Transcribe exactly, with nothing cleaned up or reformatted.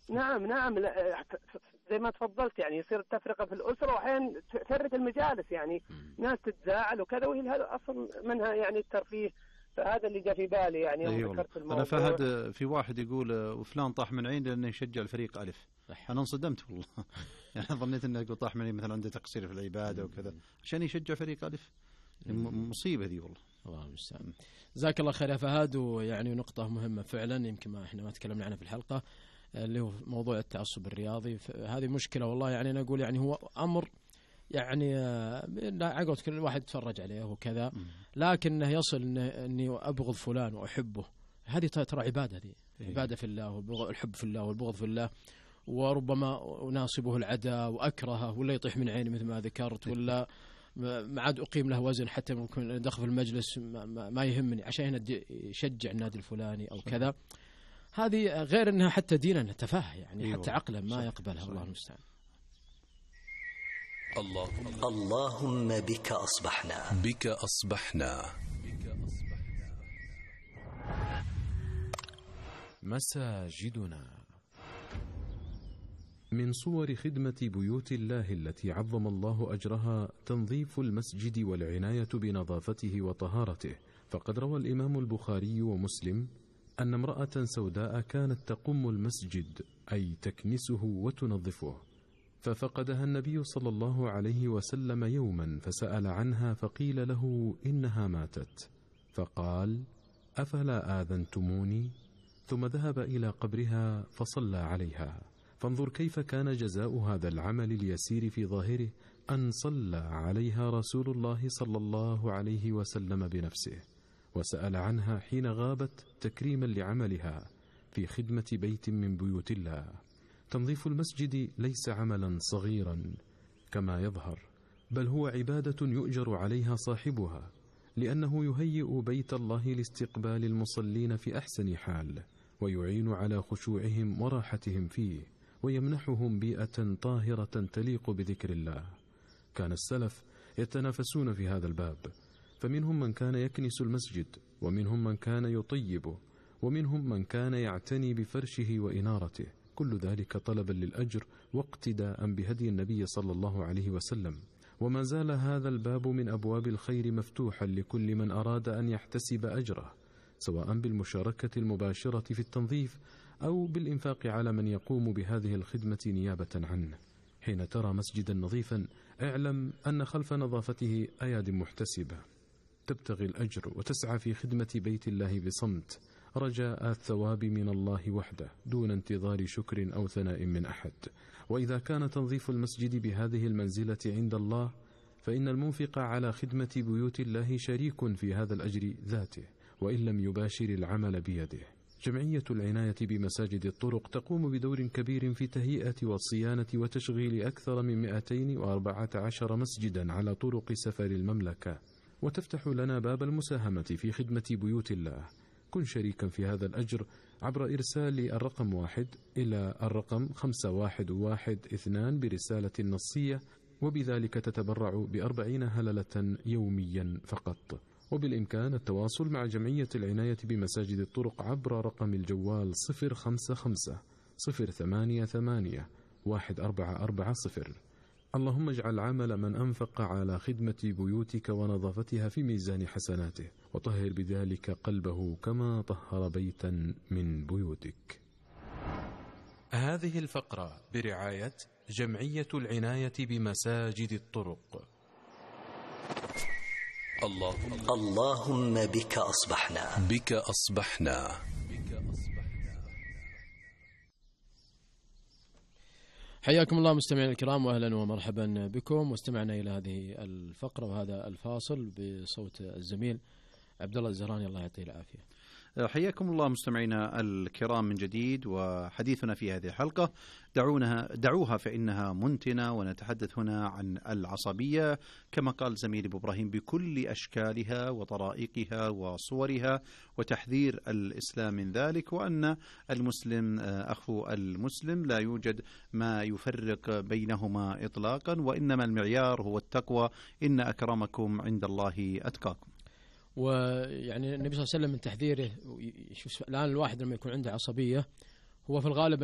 نعم نعم، زي ما تفضلت يعني يصير تفرقة في الأسرة، وأحيانا تفرق المجالس، يعني ناس تتزاعل وكذا، وهي هذا أصل منها يعني الترفيه. فهذا اللي جاء في بالي يعني يوم أيوة. ذكرت الموضوع. أنا فهد في واحد يقول وفلان طاح من عين لأنه يشجع الفريق ألف. أنا انصدمت والله. يعني ظنيت أنه يقول طاح من عين مثلا عنده تقصير في العبادة وكذا عشان يشجع فريق ألف. مصيبة دي والله. الله المستعان. جزاك الله خير يا فهد. ويعني نقطة مهمة فعلا يمكن ما احنا ما تكلمنا عنها في الحلقة، اللي هو موضوع التعصب الرياضي. هذه مشكلة والله. يعني أنا أقول يعني هو أمر يعني عقد كل واحد يتفرج عليه وكذا، لكنه يصل إنه إني أبغض فلان وأحبه، هذه ترى عبادة، هذه عبادة في الله، والحب في الله والبغض في الله. وربما أناصبه العداء وأكرهه، ولا يطيح من عيني مثل ما ذكرت، ولا ما عاد أقيم له وزن، حتى ممكن دخل في المجلس ما, ما يهمني عشان هنا يشجع النادي الفلاني أو كذا. هذه غير أنها حتى دينا تفاهة يعني، حتى عقلا ما يقبلها. الله المستعان. الله اللهم بك أصبحنا بك أصبحنا مساجدنا. من صور خدمة بيوت الله التي عظم الله أجرها تنظيف المسجد والعناية بنظافته وطهارته. فقد روى الإمام البخاري ومسلم أن امرأة سوداء كانت تقم المسجد، أي تكنسه وتنظفه، ففقدها النبي صلى الله عليه وسلم يوما، فسأل عنها فقيل له إنها ماتت، فقال أفلا آذنتموني؟ ثم ذهب إلى قبرها فصلى عليها. فانظر كيف كان جزاء هذا العمل اليسير في ظاهره، أن صلى عليها رسول الله صلى الله عليه وسلم بنفسه، وسأل عنها حين غابت تكريما لعملها في خدمة بيت من بيوت الله. تنظيف المسجد ليس عملا صغيرا كما يظهر، بل هو عبادة يؤجر عليها صاحبها، لأنه يهيئ بيت الله لاستقبال المصلين في أحسن حال، ويعين على خشوعهم وراحتهم فيه، ويمنحهم بيئة طاهرة تليق بذكر الله. كان السلف يتنافسون في هذا الباب، فمنهم من كان يكنس المسجد، ومنهم من كان يطيبه، ومنهم من كان يعتني بفرشه وإنارته، كل ذلك طلبا للأجر واقتداء بهدي النبي صلى الله عليه وسلم. وما زال هذا الباب من أبواب الخير مفتوحا لكل من أراد أن يحتسب أجره، سواء بالمشاركة المباشرة في التنظيف أو بالإنفاق على من يقوم بهذه الخدمة نيابة عنه. حين ترى مسجدا نظيفا اعلم أن خلف نظافته أياد محتسبة تبتغي الأجر وتسعى في خدمة بيت الله بصمت، رجاء الثواب من الله وحده دون انتظار شكر أو ثناء من أحد. وإذا كان تنظيف المسجد بهذه المنزلة عند الله، فإن المنفق على خدمة بيوت الله شريك في هذا الأجر ذاته، وإن لم يباشر العمل بيده. جمعية العناية بمساجد الطرق تقوم بدور كبير في تهيئة والصيانة وتشغيل أكثر من مئتين وأربعة عشر مسجدا على طرق سفر المملكة، وتفتح لنا باب المساهمة في خدمة بيوت الله. كن شريكا في هذا الأجر عبر إرسال الرقم واحد إلى الرقم خمسة واحد واحد اثنان برسالة نصية، وبذلك تتبرع بأربعين هللة يوميا فقط. وبالإمكان التواصل مع جمعية العناية بمساجد الطرق عبر رقم الجوال صفر خمسة خمسة صفر ثمانية ثمانية واحد أربعة أربعة صفر. اللهم اجعل عمل من أنفق على خدمة بيوتك ونظافتها في ميزان حسناته، وطهر بذلك قلبه كما طهر بيتا من بيوتك. هذه الفقرة برعاية جمعية العناية بمساجد الطرق. الله اللهم بك أصبحنا بك أصبحنا حياكم الله مستمعينا الكرام، واهلا ومرحبا بكم. واستمعنا الى هذه الفقره وهذا الفاصل بصوت الزميل عبد الله الزهراني، الله يعطيه العافيه. حياكم الله مستمعينا الكرام من جديد، وحديثنا في هذه الحلقة دعونها دعوها فإنها منتنة، ونتحدث هنا عن العصبية كما قال زميلي أبو إبراهيم بكل أشكالها وطرائقها وصورها، وتحذير الإسلام من ذلك، وأن المسلم أخو المسلم لا يوجد ما يفرق بينهما إطلاقا، وإنما المعيار هو التقوى، إن أكرمكم عند الله أتقاكم. ويعني النبي صلى الله عليه وسلم من تحذيره، الآن الواحد لما يكون عنده عصبية هو في الغالب